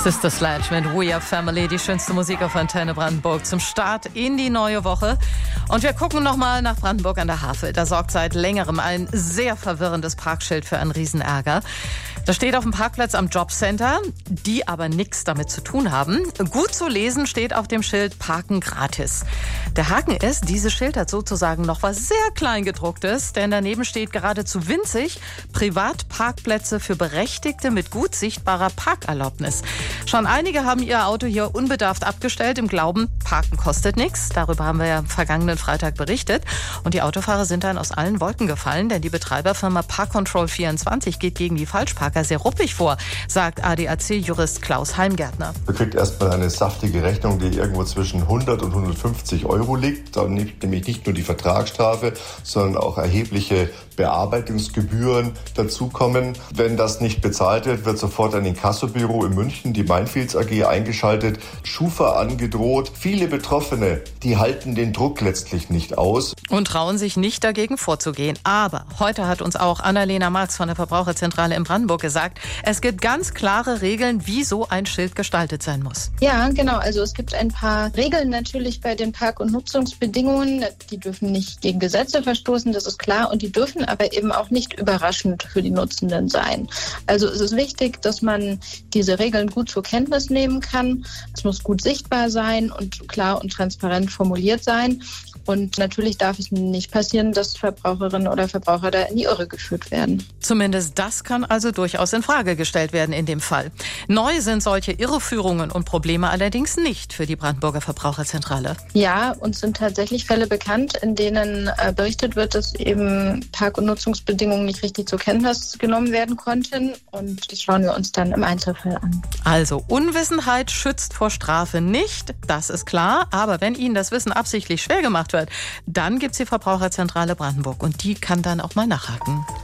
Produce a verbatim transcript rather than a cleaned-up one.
Sister Sledge mit We Are Family, die schönste Musik auf Antenne Brandenburg zum Start in die neue Woche. Und wir gucken nochmal nach Brandenburg an der Havel. Da sorgt seit längerem ein sehr verwirrendes Parkschild für einen Riesenärger. Das steht auf dem Parkplatz am Jobcenter, die aber nichts damit zu tun haben. Gut zu lesen steht auf dem Schild Parken gratis. Der Haken ist, dieses Schild hat sozusagen noch was sehr Kleingedrucktes, denn daneben steht geradezu winzig: Privatparkplätze für Berechtigte mit gut sichtbarer Parkerlaubnis. Schon einige haben ihr Auto hier unbedarft abgestellt, im Glauben, Parken kostet nichts. Darüber haben wir ja am vergangenen Freitag berichtet. Und die Autofahrer sind dann aus allen Wolken gefallen, denn die Betreiberfirma Park Control vierundzwanzig geht gegen die Falschparker sehr ruppig vor, sagt A D A C-Jurist Klaus Heimgärtner. Man kriegt erstmal eine saftige Rechnung, die irgendwo zwischen hundert und hundertfünfzig Euro liegt. Da nimmt nämlich nicht nur die Vertragsstrafe, sondern auch erhebliche Bearbeitungsgebühren dazukommen. Wenn das nicht bezahlt wird, wird sofort ein Inkassobüro in München, die Mainfields A G, eingeschaltet, Schufa angedroht. Viele Betroffene, die halten den Druck letztlich nicht aus. Und trauen sich nicht, dagegen vorzugehen. Aber heute hat uns auch Annalena Marx von der Verbraucherzentrale in Brandenburg gesagt, es gibt ganz klare Regeln, wie so ein Schild gestaltet sein muss. Ja, genau. Also es gibt ein paar Regeln natürlich bei den Park- und Nutzungsbedingungen. Die dürfen nicht gegen Gesetze verstoßen, das ist klar. Und die dürfen aber eben auch nicht überraschend für die Nutzenden sein. Also es ist wichtig, dass man diese Regeln gut zur Kenntnis nehmen kann. Es muss gut sichtbar sein und klar und transparent formuliert sein. Und natürlich darf es nicht passieren, dass Verbraucherinnen oder Verbraucher da in die Irre geführt werden. Zumindest das kann also durchaus in Frage gestellt werden in dem Fall. Neu sind solche Irreführungen und Probleme allerdings nicht für die Brandenburger Verbraucherzentrale. Ja, uns sind tatsächlich Fälle bekannt, in denen äh, berichtet wird, dass eben Park- und Nutzungsbedingungen nicht richtig zur Kenntnis genommen werden konnten. Und das schauen wir uns dann im Einzelfall an. Also Unwissenheit schützt vor Strafe nicht, das ist klar. Aber wenn Ihnen das Wissen absichtlich schwer gemacht wird, dann gibt's die Verbraucherzentrale Brandenburg und die kann dann auch mal nachhaken.